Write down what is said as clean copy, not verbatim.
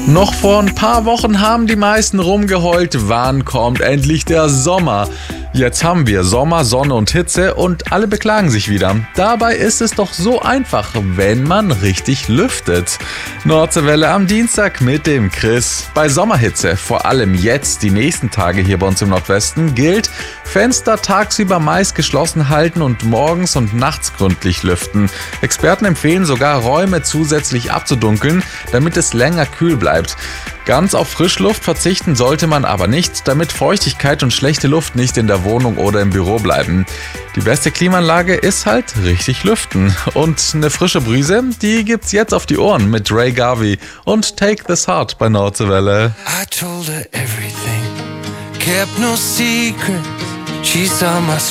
Noch vor ein paar Wochen haben die meisten rumgeheult, wann kommt endlich der Sommer? Jetzt haben wir Sommer, Sonne und Hitze und alle beklagen sich wieder. Dabei ist es doch so einfach, wenn man richtig lüftet. Nordseewelle am Dienstag mit dem Chris. Bei Sommerhitze, vor allem jetzt die nächsten Tage hier bei uns im Nordwesten, gilt: Fenster tagsüber meist geschlossen halten und morgens und nachts gründlich lüften. Experten empfehlen sogar, Räume zusätzlich abzudunkeln, damit es länger kühl bleibt. Ganz auf Frischluft verzichten sollte man aber nicht, damit Feuchtigkeit und schlechte Luft nicht in der Wohnung oder im Büro bleiben. Die beste Klimaanlage ist halt richtig lüften. Und eine frische Brise, die gibt's jetzt auf die Ohren mit Ray Garvey und Take This Heart bei Nordseewelle. I told her everything, kept no secrets. She saw my